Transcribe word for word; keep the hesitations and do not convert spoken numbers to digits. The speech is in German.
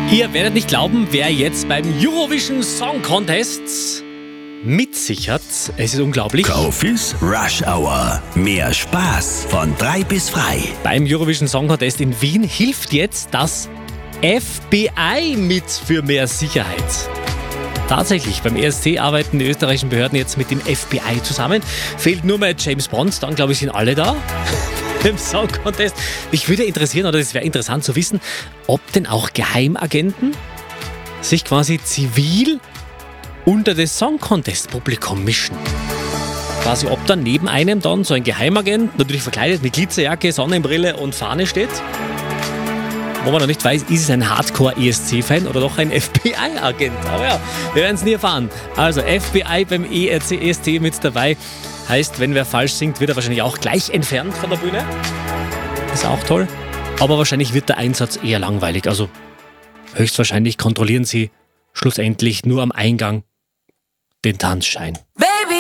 Ihr werdet nicht glauben, wer jetzt beim Eurovision Song Contest mitsichert. Es ist unglaublich. Kofis Rush Hour. Mehr Spaß von drei bis frei. Beim Eurovision Song Contest in Wien hilft jetzt das F B I mit für mehr Sicherheit. Tatsächlich, beim E S C arbeiten die österreichischen Behörden jetzt mit dem F B I zusammen. Fehlt nur mal James Bond, dann glaube ich sind alle da im Song Contest. Mich würde interessieren, oder es wäre interessant zu wissen, ob denn auch Geheimagenten sich quasi zivil unter das Song Contest Publikum mischen. Quasi ob dann neben einem dann so ein Geheimagent, natürlich verkleidet mit Glitzerjacke, Sonnenbrille und Fahne steht. Wo man noch nicht weiß, ist es ein Hardcore-E S C-Fan oder doch ein F B I-Agent. Aber ja, wir werden es nie erfahren. Also F B I beim E S C mit dabei. Heißt, wenn wer falsch singt, wird er wahrscheinlich auch gleich entfernt von der Bühne. Ist auch toll. Aber wahrscheinlich wird der Einsatz eher langweilig. Also höchstwahrscheinlich kontrollieren sie schlussendlich nur am Eingang den Tanzschein.